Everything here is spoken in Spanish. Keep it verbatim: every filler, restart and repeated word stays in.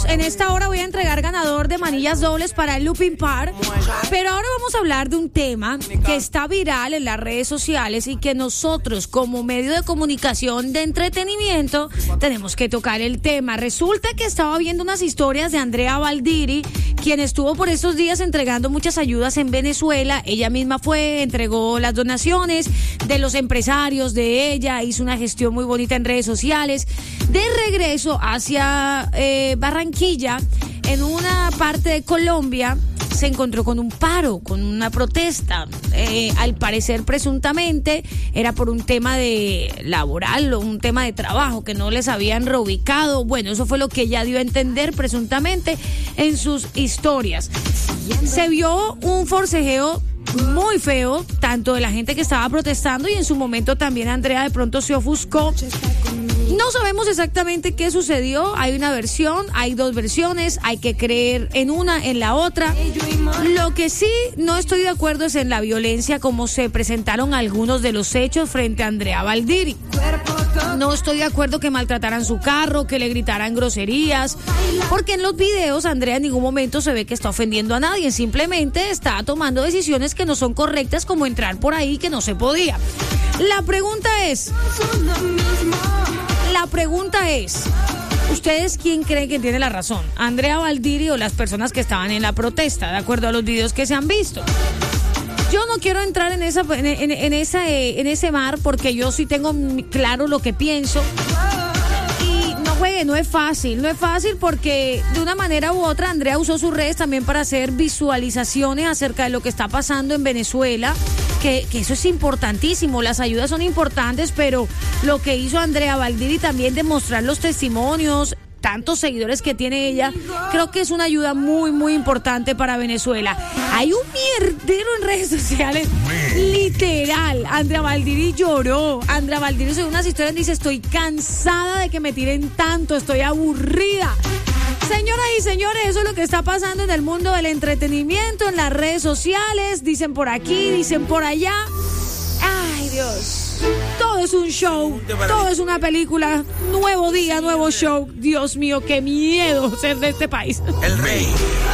En esta hora voy a entregar ganador de manillas dobles para el Looping Park. Pero ahora vamos a hablar de un tema que está viral en las redes sociales y que nosotros, como medio de comunicación de entretenimiento, tenemos que tocar el tema. Resulta que estaba viendo unas historias de Andrea Valdiri, quien estuvo por estos días entregando muchas ayudas en Venezuela. Ella misma fue, entregó las donaciones de los empresarios de ella, hizo una gestión muy bonita en redes sociales. De regreso hacia eh, Barranquilla, en una parte de Colombia, se encontró con un paro, con una protesta. Eh, al parecer, presuntamente, era por un tema de laboral o un tema de trabajo que no les habían reubicado. Bueno, eso fue lo que ella dio a entender presuntamente en sus historias. Se vio un forcejeo muy feo, tanto de la gente que estaba protestando, y en su momento también Andrea de pronto se ofuscó. No sabemos exactamente qué sucedió. Hay una versión, hay dos versiones, hay que creer en una, en la otra. Lo que sí no estoy de acuerdo es en la violencia como se presentaron algunos de los hechos frente a Andrea Valdiri. No estoy de acuerdo que maltrataran su carro, que le gritaran groserías, porque en los videos Andrea en ningún momento se ve que está ofendiendo a nadie, simplemente está tomando decisiones que no son correctas, como entrar por ahí que no se podía. La pregunta es... La pregunta es, ¿ustedes quién creen que tiene la razón? ¿Andrea Valdiri o las personas que estaban en la protesta, de acuerdo a los videos que se han visto? Yo no quiero entrar en esa en, en, en, esa, en ese mar, porque yo sí tengo claro lo que pienso. Y no juegue, no es fácil, no es fácil porque de una manera u otra Andrea usó sus redes también para hacer visualizaciones acerca de lo que está pasando en Venezuela. Que, que eso es importantísimo, las ayudas son importantes, pero lo que hizo Andrea Valdiri también de mostrar los testimonios, tantos seguidores que tiene ella, creo que es una ayuda muy, muy importante para Venezuela. Hay un mierdero en redes sociales, literal. Andrea Valdiri lloró. Andrea Valdiri subió unas historias y dice: estoy cansada de que me tiren tanto, estoy aburrida. Señoras y señores, eso es lo que está pasando en el mundo del entretenimiento, en las redes sociales. Dicen por aquí, dicen por allá. Ay, Dios. Todo es un show, todo es una película. Nuevo día, nuevo show. Dios mío, qué miedo ser de este país. El Rey.